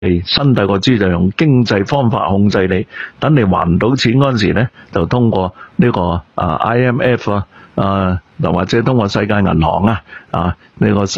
新帝國主義就用經濟方法控制你，等你還唔到錢嗰陣時咧，就通過呢個IMF 又或者通過世界銀行呢個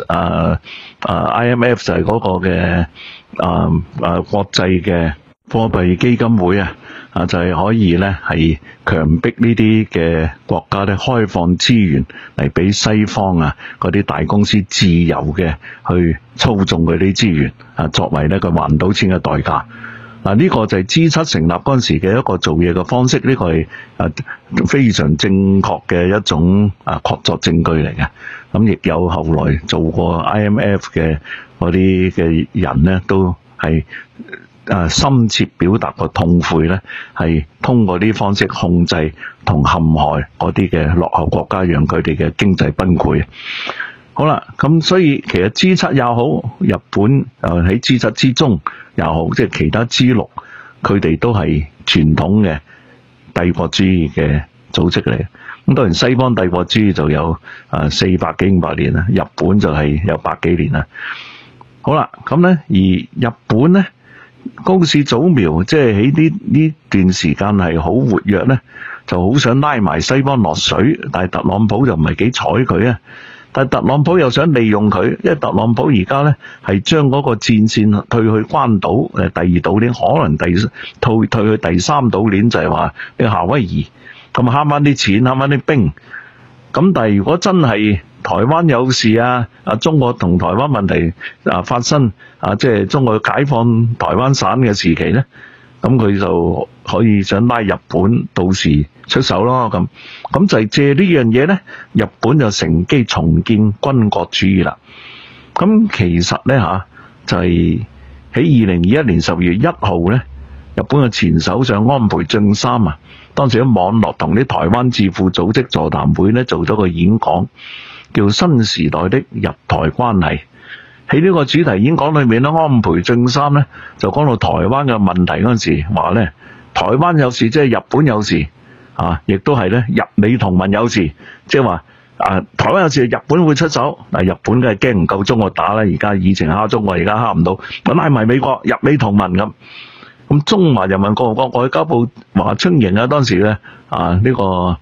IMF 就係嗰個嘅國際嘅貨幣基金會就係可以咧係強迫呢啲嘅國家咧開放資源嚟俾西方嗰啲大公司自由嘅去操縱佢啲資源作為咧佢還唔到錢嘅代價。呢個就係 G7 成立嗰陣時嘅一個做嘢嘅方式，呢個係非常正確嘅一種確鑿證據嚟嘅。咁亦有後來做過 IMF 嘅嗰啲嘅人咧，都係深切表達個痛悔咧，係通過呢啲方式控制同陷害嗰啲嘅落後國家，讓佢哋嘅經濟崩潰。好啦，咁所以其實 G7 也好，日本喺 G7 之中又好，即係其他 G6，佢哋都係傳統嘅帝國主義嘅組織嚟。咁當然西方帝國主義就有400幾500年啦，日本就係有100幾年啦。好啦，咁咧而日本咧高市早苗，即係喺呢段時間係好活躍咧，就好想拉埋西方落水，但係特朗普就唔係幾睬佢啊。但係特朗普又想利用佢，因為特朗普而家咧係將嗰個戰線退去關島第二島鏈，可能退去第3島鏈，就係話呢個夏威夷，咁慳翻啲錢，慳翻啲兵。咁但係如果真係台灣有事中國同台灣問題發生即係中國解放台灣省嘅時期咧，咁佢就可以想拉日本到時出手咯。咁就係借呢樣嘢咧，日本就乘機重建軍國主義啦。咁其實咧就係喺2021年12月1號咧，日本嘅前首相安倍晉三當時喺網絡同啲台灣智庫組織座談會咧做咗個演講，叫新時代的日台關係。喺呢個主題演講裏面咧，安倍晉三咧就講到台灣嘅問題嗰陣時，話咧台灣有事即係日本有事亦都係咧日美同盟有事，即係話台灣有事日本會出手。日本梗係驚唔夠中國打啦，而家以前蝦中國，而家蝦唔到，咁拉埋美國日美同盟咁。咁中華人民共和國外交部華春瑩當時咧呢個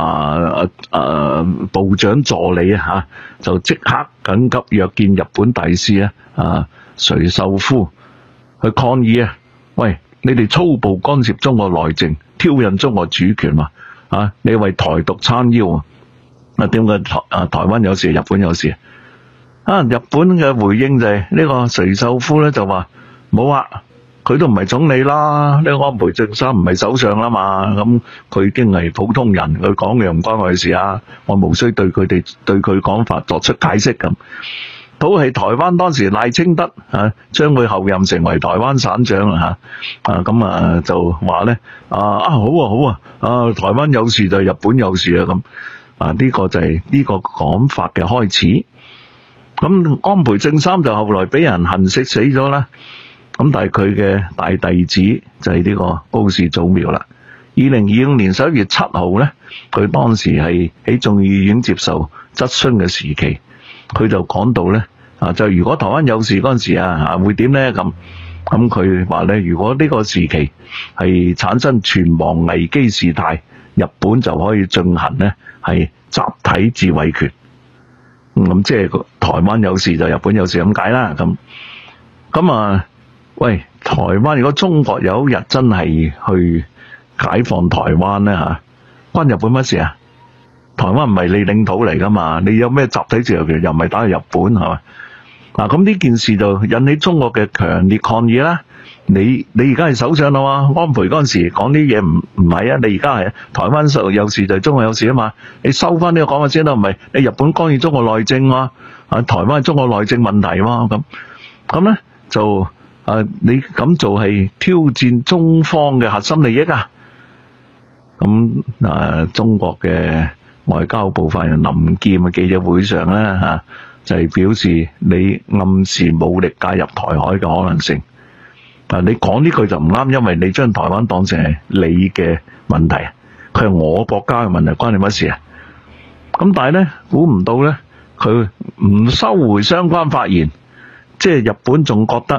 部長助理就即刻緊急約見日本大使垂秀夫去抗議喂，你哋粗暴干涉中國內政，挑釁中國主權你為台獨撐腰點解台灣有事日本有事日本嘅回應就係呢個垂秀夫咧就話冇佢都唔係總理啦，呢個安倍晉三唔係首相啦嘛，咁佢已經係普通人，佢講嘅唔關我事我無需對佢講法作出解釋咁。都係台灣當時賴清德將會後任成為台灣省長就話咧好台灣有事就日本有事咁呢個就係呢個講法嘅開始。咁安倍晉三就後來俾人行刺死咗啦。咁但係佢嘅大弟子就係呢個高市早苗啦。2025年11月7號咧，佢當時係喺眾議院接受質詢嘅時期，佢就講到咧就如果台灣有事嗰陣時會點咧咁佢話咧，如果呢個時期係產生全亡危機事態，日本就可以進行咧係集體自衛權。咁即係台灣有事就日本有事咁解啦。咁喂，台灣如果中國有一日真係去解放台灣咧關日本乜事台灣唔係你領土嚟噶嘛，你有咩集體自由權又唔係打去日本係嘛？咁呢件事就引起中國嘅強烈抗議啦。你而家係首相啦嘛，安倍嗰陣時講啲嘢唔係你而家係台灣有事就係中國有事啊嘛，你收翻呢個講法先啦，唔係你日本干預中國內政台灣係中國內政問題咁咧就你咁做係挑戰中方嘅核心利益中國嘅外交部發言人林劍嘅記者會上咧就係表示你暗示武力介入台海嘅可能性。你講呢句就唔啱，因為你將台灣當成係你嘅問題，佢係我國家嘅問題，關你乜事咁但係咧估唔到咧，佢唔收回相關發言，即係日本仲覺得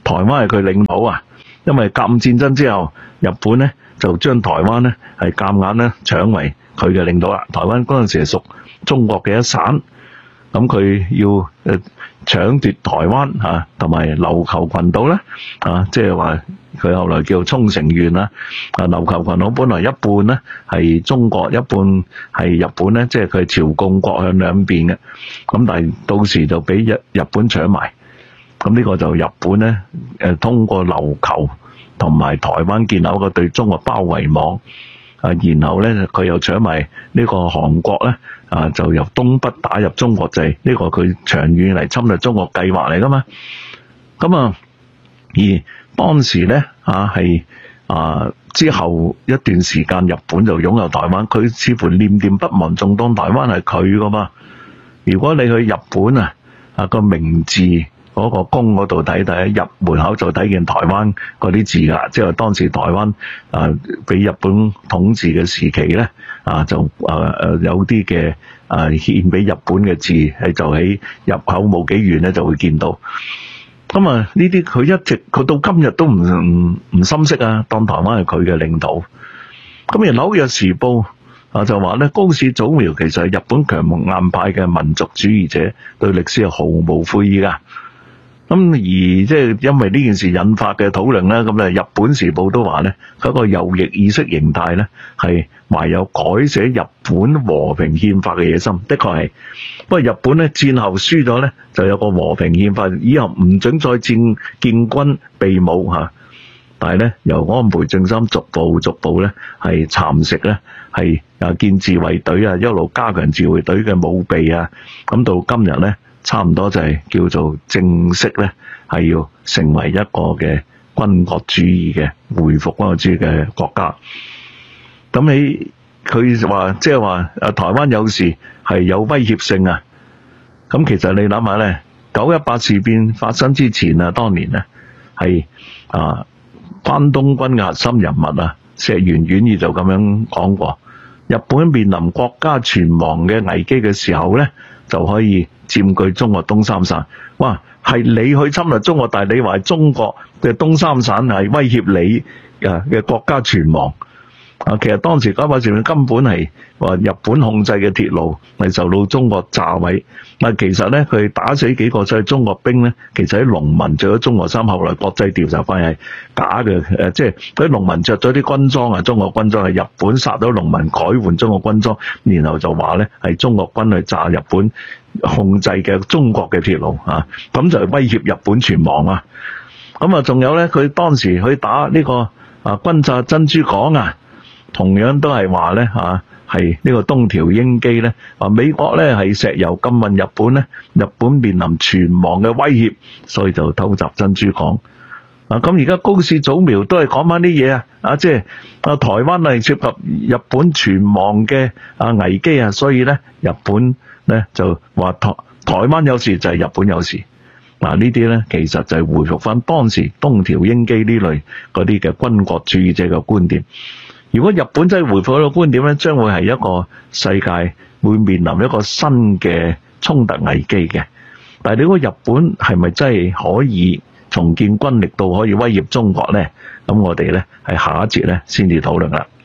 台灣係佢領土啊。因為甲午戰爭之後，日本咧就將台灣咧係夾硬咧搶為佢嘅領土啦。台灣嗰陣時係屬中國嘅一省，咁佢要搶奪台灣嚇，同埋琉球群島咧即係話佢後來叫沖繩縣啦。琉球群島本來一半咧係中國，一半係日本咧，即係佢係朝貢國向兩邊嘅。咁但係到時就俾日本搶埋。咁呢個就日本咧通過琉球同埋台灣建立一個對中國包圍網。然後咧佢又搶埋呢個韓國咧就由東北打入中國際，呢個佢長遠嚟侵略中國計劃嚟噶嘛。咁而當時咧係之後一段時間，日本就擁有台灣，佢似乎念念不忘，仲當台灣係佢噶嘛。如果你去日本個明治嗰個宮嗰度睇睇，入門口就睇見台灣嗰啲字㗎，即係當時台灣俾日本統治嘅時期咧就有啲嘅獻俾日本嘅字係就喺入口冇幾遠咧就會見到。咁呢啲佢一直佢到今日都唔深識當台灣係佢嘅領土。咁而紐約時報就話咧，高市早苗其實係日本強硬派嘅民族主義者，對歷史係毫無悔意㗎。咁而即係因為呢件事引發嘅討論咧，咁日本時報都話咧，佢個右翼意識形態咧係懷有改寫日本和平憲法嘅野心，的確係。不過日本咧戰後輸咗咧，就有個和平憲法，以後唔准再建軍備武嚇。但係咧由安倍晉三逐步咧係蠶食咧，係建自衛隊一路加強自衛隊嘅武備咁到今日咧，差唔多就係叫做正式咧，係要成為一個嘅軍國主義嘅恢復軍國主義嘅國家。咁佢話即係話台灣有時係有威脅性咁其實你諗下咧，918事變發生之前當年咧係關東軍嘅核心人物石原莞爾就咁樣講過，日本面臨國家存亡嘅危機嘅時候咧，就可以佔據中國東三省。哇，係你去侵略中國，但係你話中國嘅東三省係威脅你嘅國家存亡。其實當時918事變根本係話日本控制嘅鐵路係受到中國炸毀。其實咧佢打死幾個所謂中國兵咧，其實喺農民着咗中國衫，後來國際調查翻係假嘅。即係嗰啲農民着咗啲軍裝中國軍裝，係日本殺咗農民改換中國軍裝，然後就話咧係中國軍去炸日本控制嘅中國嘅鐵路咁就係威脅日本存亡咁仲有咧，佢當時去打呢個轟炸珍珠港同樣都係話咧係呢個東條英機咧美國咧係石油禁運日本咧，日本面臨存亡嘅威脅，所以就偷襲珍珠港。咁而家高市早苗都係講翻啲嘢即係台灣係涉及日本存亡嘅危機所以咧日本咧就話台灣有事就係日本有事。呢啲咧其實就係回復翻當時東條英機呢類嗰啲嘅軍國主義者嘅觀點。如果日本真係回復呢個觀點咧，將會係一個世界會面臨一個新嘅衝突危機嘅。但係你話日本係咪真係可以重建軍力到可以威脅中國咧？咁我哋咧係下一節咧先至討論啦。